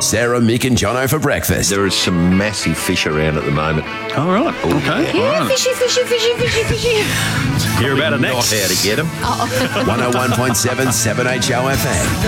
Sarah, Mick and Jono for breakfast. There is some massive fish around at the moment. All right. Okay. Yeah, All right. fishy. Hear about it Not next. how to get them. 101.7 7HO FM.